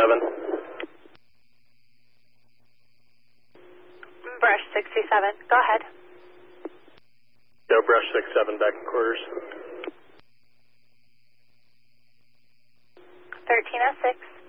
Brush 67, go ahead. Go Brush 67, back in quarters. 1306.